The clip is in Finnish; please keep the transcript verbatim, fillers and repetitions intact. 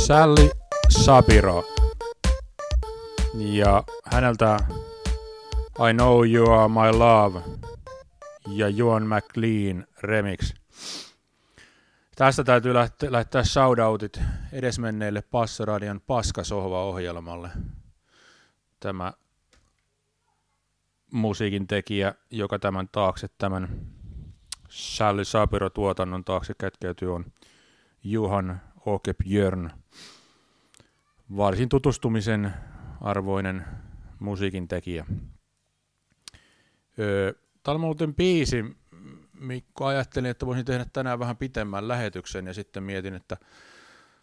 Sally Sapiro. Ja häneltä I Know You Are My Love ja Joan McLean remix. Tästä täytyy lähteä, lähettää shoutoutit edesmenneille Passoradion Paskasohva-ohjelmalle. Tämä musiikin tekijä, joka tämän taakse, tämän Sally Sapiro-tuotannon taakse kätkeytyy, on Johan Åke Björn. Varsin tutustumisen arvoinen musiikin tekijä. Öö, Tämä on muuten biisi, Mikko, ajattelin, että voisin tehdä tänään vähän pitemmän lähetyksen ja sitten mietin, että